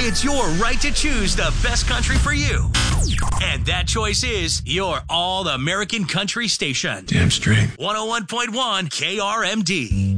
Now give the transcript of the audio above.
It's your right to choose the best country for you. And that choice is your All-American Country station. Damn straight. 101.1 KRMD.